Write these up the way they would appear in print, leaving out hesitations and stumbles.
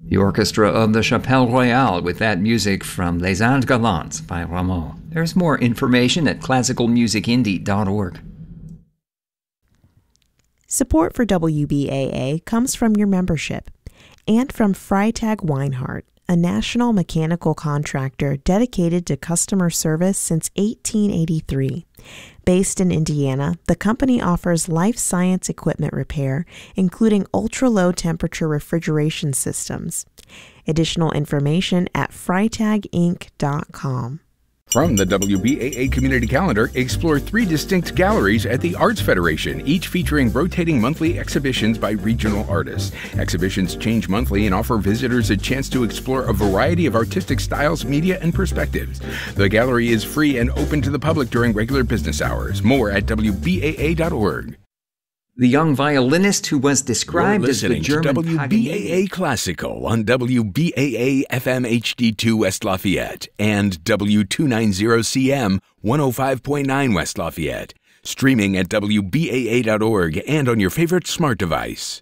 The orchestra of the Chapelle Royale with that music from Les Indes Galantes by Rameau. There's more information at classicalmusicindie.org. Support for WBAA comes from your membership and from Freytag Weinhardt, a national mechanical contractor dedicated to customer service since 1883. Based in Indiana, the company offers life science equipment repair, including ultra-low temperature refrigeration systems. Additional information at freytaginc.com. From the WBAA Community Calendar, explore 3 distinct galleries at the Arts Federation, each featuring rotating monthly exhibitions by regional artists. Exhibitions change monthly and offer visitors a chance to explore a variety of artistic styles, media, and perspectives. The gallery is free and open to the public during regular business hours. More at WBAA.org. The young violinist who was described as the German WBAA Classical on WBAA FM HD2 West Lafayette and W290CM 105.9 West Lafayette. Streaming at WBAA.org and on your favorite smart device.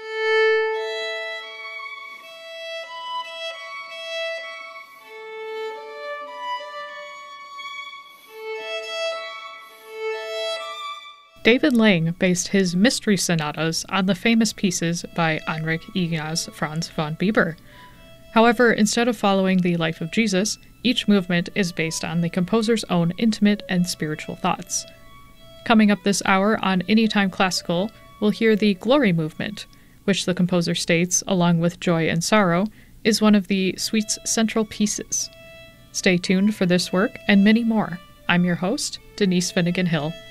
David Lang based his mystery sonatas on the famous pieces by Heinrich Ignaz Franz von Bieber. However, instead of following the life of Jesus, each movement is based on the composer's own intimate and spiritual thoughts. Coming up this hour on Anytime Classical, we'll hear the Glory Movement, which the composer states, along with Joy and Sorrow, is one of the suite's central pieces. Stay tuned for this work and many more. I'm your host, Denise Finnegan Hill.